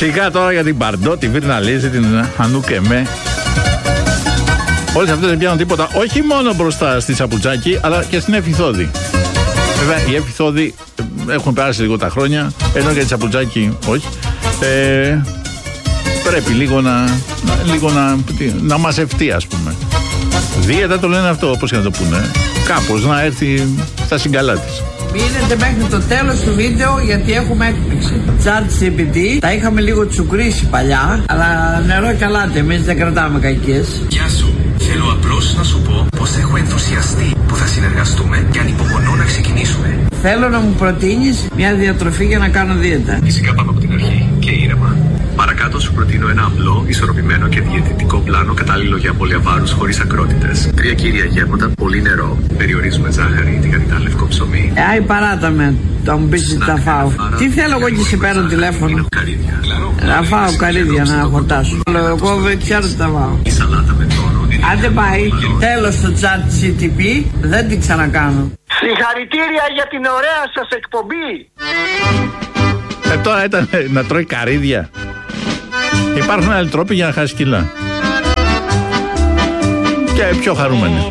Σιγά τώρα για την Μπαρντό, τη Βίρνα Λίζη, την Ανούκεμέ. Όλες αυτές δεν πιάνουν τίποτα, όχι μόνο μπροστά στη Τσαπουτσάκη, αλλά και στην Εφηθόδη. Βέβαια, οι Εφηθόδη έχουν περάσει λίγο τα χρόνια, ενώ για τη Τσαπουτσάκη όχι. Πρέπει λίγο να μαζευτεί, ας πούμε. Δίαιτα το λένε αυτό, όπως και να το πούνε. Κάπως να έρθει στα συγκαλά της. Μείνετε μέχρι το τέλος του βίντεο γιατί έχουμε έκπληξη. ChatGPT, τα είχαμε λίγο τσουκρίσει παλιά, αλλά νερό και αλάτι, εμείς δεν κρατάμε κακίες. Γεια σου. Θέλω απλώς να σου πω πως έχω ενθουσιαστεί που θα συνεργαστούμε και ανυπομονώ να ξεκινήσουμε. Θέλω να μου προτείνεις μια διατροφή για να κάνω δίαιτα. Φυσικά πάμε από την αρχή και ήρεμα. Παρακάτω σου προτείνω ένα απλό, ισορροπημένο και διαιτητικό πλάνο κατάλληλο για απώλεια βάρους χωρίς ακρότητες. 3 κύρια γεύματα, πολύ νερό. Περιορίζουμε ζάχαρη, τηγανιτά λευκό ψωμί. Άι παράτα με, θα μου πεις τι θα φάω. Τι θέλω εγώ και σε παίρνω τηλέφωνο. Καρύδια. Να φάω καρύδια να χορτάσω. Εγώ δεν ξέρω τι θα φάω. Η σαλάτα με τόνο. Αν δεν πάει, τέλος στο ChatGPT, δεν την ξανακάνω. Συγχαρητήρια για την ωραία σας εκπομπή. Τώρα ήταν να τρώει καρύδια. Υπάρχουν άλλοι τρόποι για να χάσει κιλά. Και πιο χαρούμενοι.